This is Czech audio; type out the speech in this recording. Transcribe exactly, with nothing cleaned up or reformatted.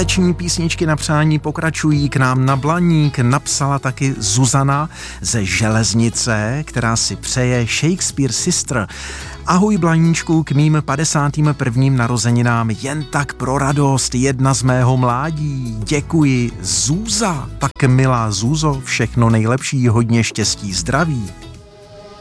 srdeční písničky na přání pokračují k nám na Blaník. Napsala taky Zuzana ze Železnice, která si přeje Shakespeare Sister. Ahoj Blaníčku, k mým padesátým prvním narozeninám jen tak pro radost, jedna z mého mládí. Děkuji, Zúza. Tak milá Zúzo, všechno nejlepší, hodně štěstí, zdraví.